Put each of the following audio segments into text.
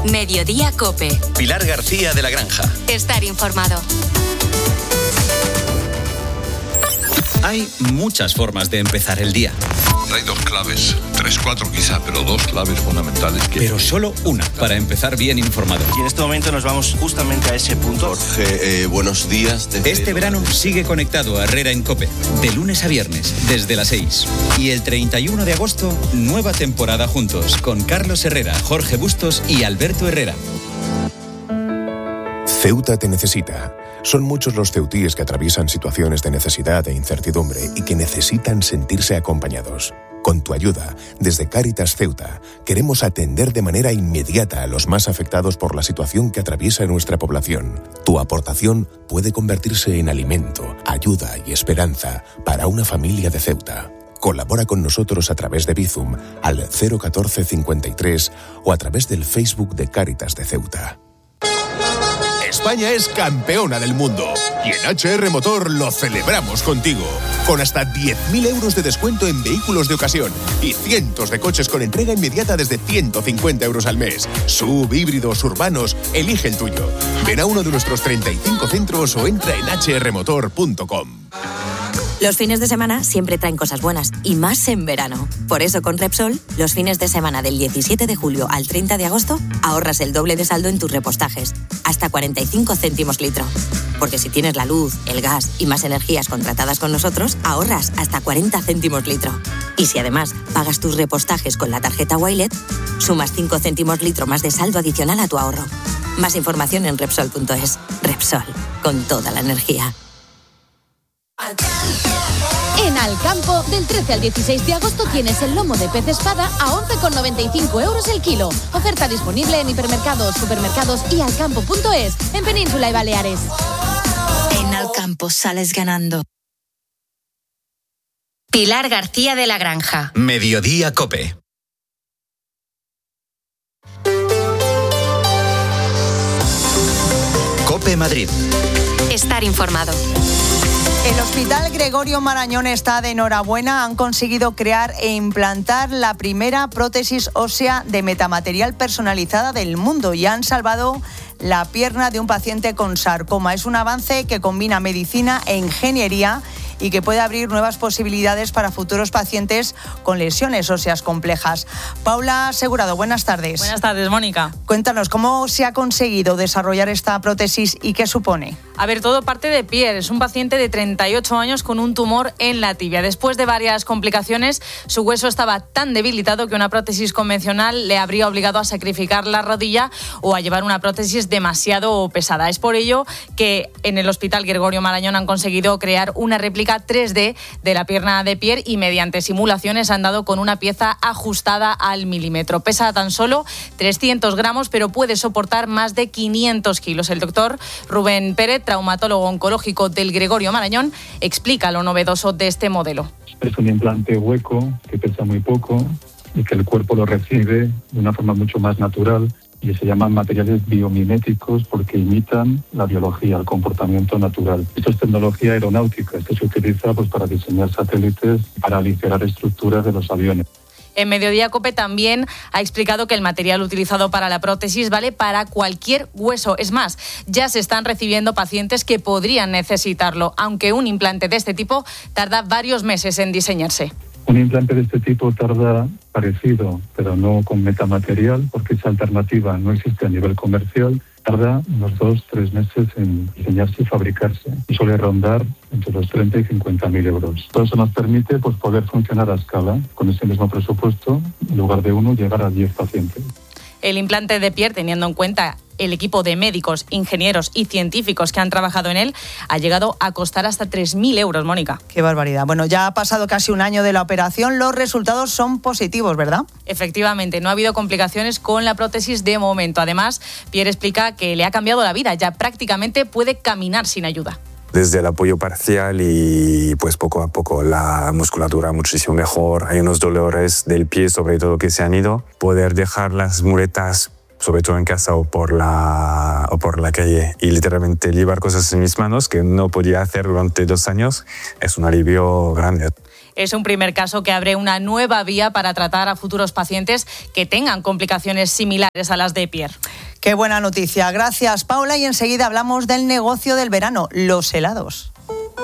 Mediodía COPE. Pilar García de la Granja. Estar informado. Hay muchas formas de empezar el día. Hay dos claves, 3, 4 quizá, pero dos claves fundamentales. Pero solo una para empezar bien informado. Y en este momento nos vamos justamente a ese punto. Jorge, buenos días. Este verano sigue conectado a Herrera en COPE, de lunes a viernes, desde las 6. Y el 31 de agosto, nueva temporada juntos, con Carlos Herrera, Jorge Bustos y Alberto Herrera. Ceuta te necesita. Son muchos los ceutíes que atraviesan situaciones de necesidad e incertidumbre y que necesitan sentirse acompañados. Con tu ayuda, desde Cáritas Ceuta, queremos atender de manera inmediata a los más afectados por la situación que atraviesa nuestra población. Tu aportación puede convertirse en alimento, ayuda y esperanza para una familia de Ceuta. Colabora con nosotros a través de Bizum al 01453 o a través del Facebook de Cáritas de Ceuta. España es campeona del mundo y en HR Motor lo celebramos contigo. Con hasta 10.000 euros de descuento en vehículos de ocasión y cientos de coches con entrega inmediata desde 150 euros al mes. SUV, híbridos, urbanos, elige el tuyo. Ven a uno de nuestros 35 centros o entra en hrmotor.com. Los fines de semana siempre traen cosas buenas, y más en verano. Por eso con Repsol, los fines de semana del 17 de julio al 30 de agosto, ahorras el doble de saldo en tus repostajes, hasta 45 céntimos litro. Porque si tienes la luz, el gas y más energías contratadas con nosotros, ahorras hasta 40 céntimos litro. Y si además pagas tus repostajes con la tarjeta Wilet, sumas 5 céntimos litro más de saldo adicional a tu ahorro. Más información en Repsol.es. Repsol, con toda la energía. En Alcampo, del 13 al 16 de agosto tienes el lomo de pez espada a 11,95 euros el kilo. Oferta disponible en hipermercados, supermercados y alcampo.es, en Península y Baleares. En Alcampo sales ganando. Pilar García de la Granja. Mediodía COPE. COPE Madrid. Estar informado. El Hospital Gregorio Marañón está de enhorabuena. Han conseguido crear e implantar la primera prótesis ósea de metamaterial personalizada del mundo y han salvado la pierna de un paciente con sarcoma. Es un avance que combina medicina e ingeniería y que puede abrir nuevas posibilidades para futuros pacientes con lesiones óseas complejas. Paula Asegurado, buenas tardes. Buenas tardes, Mónica. Cuéntanos, ¿cómo se ha conseguido desarrollar esta prótesis y qué supone? A ver, todo parte de Pierre. Es un paciente de 38 años con un tumor en la tibia. Después de varias complicaciones, su hueso estaba tan debilitado que una prótesis convencional le habría obligado a sacrificar la rodilla o a llevar una prótesis demasiado pesada. Es por ello que en el Hospital Gregorio Marañón han conseguido crear una réplica 3D de la pierna de Pierre y mediante simulaciones han dado con una pieza ajustada al milímetro. Pesa tan solo 300 gramos, pero puede soportar más de 500 kilos. El doctor Rubén Pérez, traumatólogo oncológico del Gregorio Marañón, explica lo novedoso de este modelo. Es un implante hueco que pesa muy poco y que el cuerpo lo recibe de una forma mucho más natural. Y se llaman materiales biomiméticos porque imitan la biología, el comportamiento natural. Esto es tecnología aeronáutica. Esto se utiliza para diseñar satélites, para aligerar estructuras de los aviones. En Mediodía COPE también ha explicado que el material utilizado para la prótesis vale para cualquier hueso. Es más, ya se están recibiendo pacientes que podrían necesitarlo, aunque un implante de este tipo tarda varios meses en diseñarse. Un implante de este tipo tarda parecido, pero no con metamaterial, porque esa alternativa no existe a nivel comercial. Tarda unos 2-3 meses en diseñarse y fabricarse y suele rondar entre los 30 y 50.000 euros. Todo eso nos permite poder funcionar a escala con ese mismo presupuesto, en lugar de uno llegar a 10 pacientes. El implante de Pierre, teniendo en cuenta el equipo de médicos, ingenieros y científicos que han trabajado en él, ha llegado a costar hasta 3.000 euros, Mónica. Qué barbaridad. Bueno, ya ha pasado casi un año de la operación. Los resultados son positivos, ¿verdad? Efectivamente, no ha habido complicaciones con la prótesis de momento. Además, Pierre explica que le ha cambiado la vida. Ya prácticamente puede caminar sin ayuda. Desde el apoyo parcial y poco a poco la musculatura muchísimo mejor. Hay unos dolores del pie sobre todo que se han ido. Poder dejar las muletas sobre todo en casa o por la calle, y literalmente llevar cosas en mis manos que no podía hacer durante 2 años es un alivio grande. Es un primer caso que abre una nueva vía para tratar a futuros pacientes que tengan complicaciones similares a las de Pierre. Qué buena noticia. Gracias, Paula. Y enseguida hablamos del negocio del verano, los helados.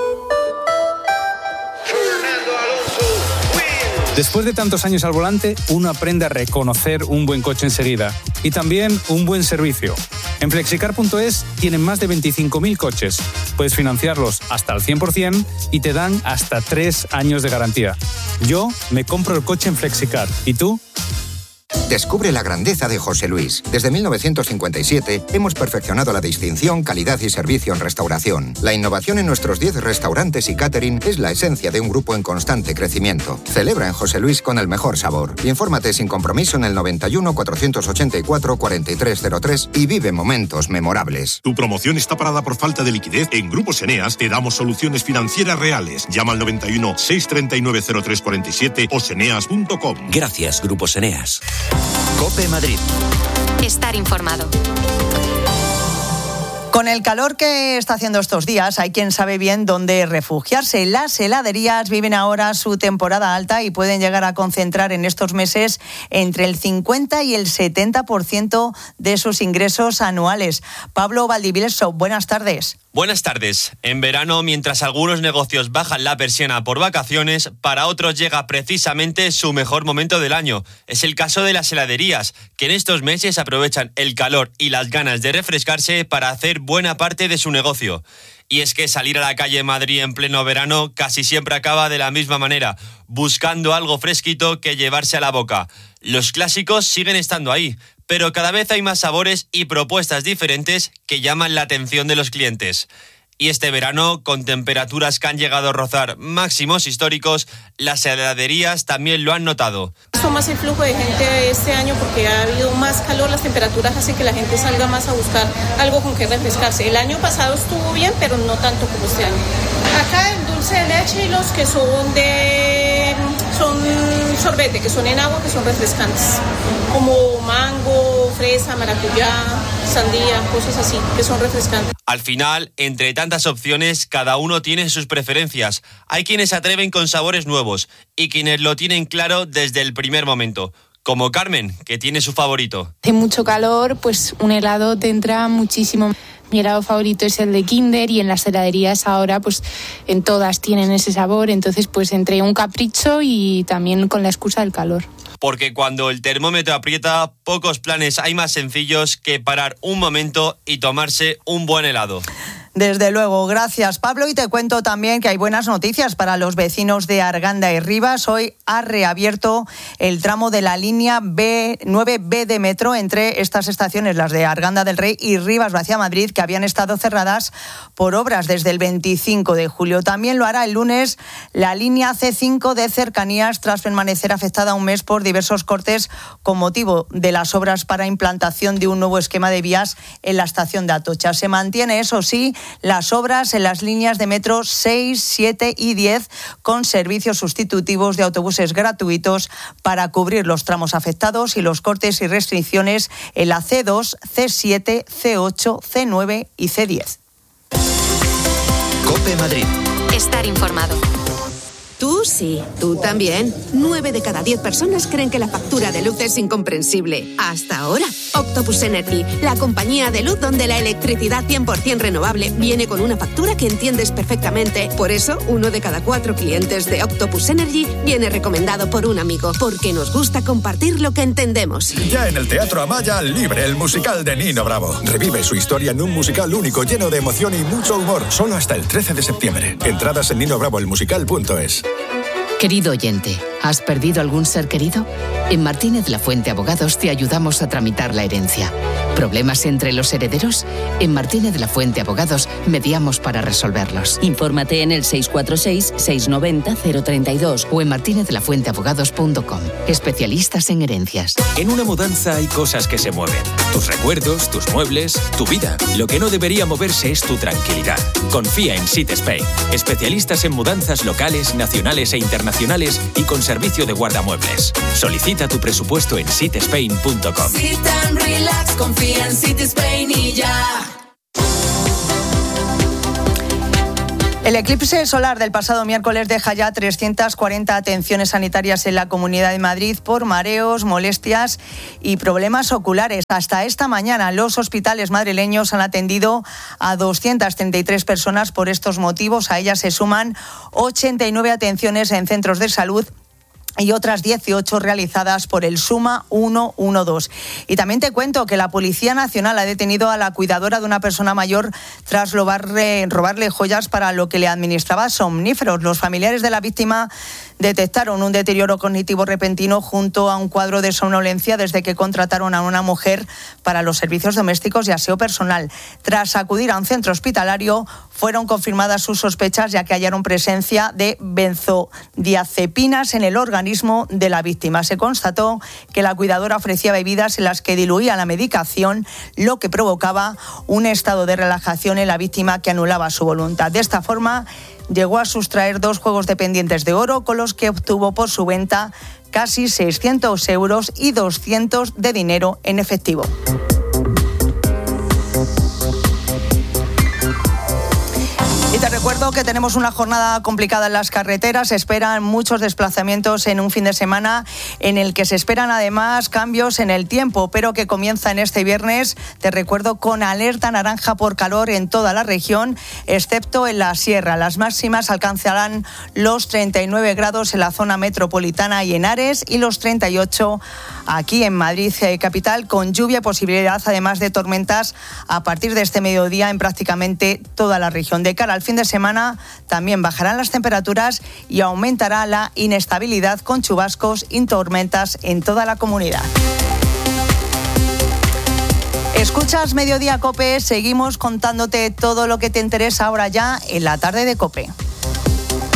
Después de tantos años al volante, uno aprende a reconocer un buen coche enseguida y también un buen servicio. En Flexicar.es tienen más de 25.000 coches. Puedes financiarlos hasta el 100% y te dan hasta 3 años de garantía. Yo me compro el coche en Flexicar. ¿Y tú? Descubre la grandeza de José Luis. Desde 1957 hemos perfeccionado la distinción, calidad y servicio en restauración. La innovación en nuestros 10 restaurantes y catering es la esencia de un grupo en constante crecimiento. Celebra en José Luis con el mejor sabor. Infórmate sin compromiso en el 91 484 4303 y vive momentos memorables. Tu promoción está parada por falta de liquidez. En Grupos Eneas te damos soluciones financieras reales. Llama al 91 639 0347 o seneas.com. Gracias, Grupos Eneas. COPE Madrid. Estar informado. Con el calor que está haciendo estos días, hay quien sabe bien dónde refugiarse. Las heladerías viven ahora su temporada alta y pueden llegar a concentrar en estos meses entre el 50 y el 70% de sus ingresos anuales. Pablo Valdivieso, buenas tardes. Buenas tardes. En verano, mientras algunos negocios bajan la persiana por vacaciones, para otros llega precisamente su mejor momento del año. Es el caso de las heladerías, que en estos meses aprovechan el calor y las ganas de refrescarse para hacer buena parte de su negocio. Y es que salir a la calle en Madrid en pleno verano casi siempre acaba de la misma manera, buscando algo fresquito que llevarse a la boca. Los clásicos siguen estando ahí, pero cada vez hay más sabores y propuestas diferentes que llaman la atención de los clientes. Y este verano, con temperaturas que han llegado a rozar máximos históricos, las heladerías también lo han notado. Son más el flujo de gente este año porque ha habido más calor, las temperaturas hacen que la gente salga más a buscar algo con que refrescarse. El año pasado estuvo bien, pero no tanto como este año. Acá el dulce de leche y los que son sorbete, que son en agua, que son refrescantes, como mango, fresa, maracuyá, sandía, cosas así, que son refrescantes. Al final, entre tantas opciones, cada uno tiene sus preferencias. Hay quienes se atreven con sabores nuevos y quienes lo tienen claro desde el primer momento, como Carmen, que tiene su favorito. Hace mucho calor, pues un helado te entra muchísimo. Mi helado favorito es el de Kinder y en las heladerías ahora pues en todas tienen ese sabor, entonces pues entre un capricho y también con la excusa del calor. Porque cuando el termómetro aprieta, pocos planes hay más sencillos que parar un momento y tomarse un buen helado. Desde luego, gracias Pablo, y te cuento también que hay buenas noticias para los vecinos de Arganda y Rivas. Hoy ha reabierto el tramo de la línea 9B de metro entre estas estaciones, las de Arganda del Rey y Rivas hacia Madrid, que habían estado cerradas por obras desde el 25 de julio. También lo hará el lunes la línea C5 de cercanías tras permanecer afectada un mes por diversos cortes con motivo de las obras para implantación de un nuevo esquema de vías en la estación de Atocha. Se mantiene, eso sí, las obras en las líneas de metro 6, 7 y 10 con servicios sustitutivos de autobuses gratuitos para cubrir los tramos afectados y los cortes y restricciones en la C2, C7, C8, C9 y C10. COPE Madrid. Estar informado. Tú sí, tú también. 9 de cada 10 personas creen que la factura de luz es incomprensible. Hasta ahora. Octopus Energy, la compañía de luz donde la electricidad 100% renovable viene con una factura que entiendes perfectamente. Por eso, 1 de cada 4 clientes de Octopus Energy viene recomendado por un amigo, porque nos gusta compartir lo que entendemos. Ya en el Teatro Amaya, Libre, el musical de Nino Bravo. Revive su historia en un musical único, lleno de emoción y mucho humor. Solo hasta el 13 de septiembre. Entradas en ninobravoelmusical.es. Querido oyente, ¿has perdido algún ser querido? En Martínez La Fuente Abogados te ayudamos a tramitar la herencia. ¿Problemas entre los herederos? En Martínez La Fuente Abogados mediamos para resolverlos. Infórmate en el 646-690-032 o en martinezlafuenteabogados.com. Especialistas en herencias. En una mudanza hay cosas que se mueven. Tus recuerdos, tus muebles, tu vida. Lo que no debería moverse es tu tranquilidad. Confía en Sit Spain. Especialistas en mudanzas locales, nacionales e internacionales internacionales y con servicio de guardamuebles. Solicita tu presupuesto en cityspain.com. Sit and relax, confía en City Spain y ya. El eclipse solar del pasado miércoles deja ya 340 atenciones sanitarias en la Comunidad de Madrid por mareos, molestias y problemas oculares. Hasta esta mañana los hospitales madrileños han atendido a 233 personas por estos motivos. A ellas se suman 89 atenciones en centros de salud y otras 18 realizadas por el Suma 112. Y también te cuento que la Policía Nacional ha detenido a la cuidadora de una persona mayor tras robarle joyas para lo que le administraba somníferos. Los familiares de la víctima detectaron un deterioro cognitivo repentino junto a un cuadro de somnolencia desde que contrataron a una mujer para los servicios domésticos y aseo personal. Tras acudir a un centro hospitalario, fueron confirmadas sus sospechas, ya que hallaron presencia de benzodiazepinas en el organismo de la víctima. Se constató que la cuidadora ofrecía bebidas en las que diluía la medicación, lo que provocaba un estado de relajación en la víctima que anulaba su voluntad. De esta forma, llegó a sustraer 2 juegos de pendientes de oro, con los que obtuvo por su venta casi 600 euros y 200 de dinero en efectivo. Y te recuerdo que tenemos una jornada complicada en las carreteras. Se esperan muchos desplazamientos en un fin de semana en el que se esperan además cambios en el tiempo, pero que comienza en este viernes, te recuerdo, con alerta naranja por calor en toda la región, excepto en la sierra. Las máximas alcanzarán los 39 grados en la zona metropolitana y en Ares y los 38 aquí en Madrid capital, con lluvia y posibilidad además de tormentas a partir de este mediodía en prácticamente toda la región. De cara al fin de semana también bajarán las temperaturas y aumentará la inestabilidad con chubascos y tormentas en toda la comunidad. Escuchas Mediodía COPE, seguimos contándote todo lo que te interesa ahora ya en la tarde de COPE.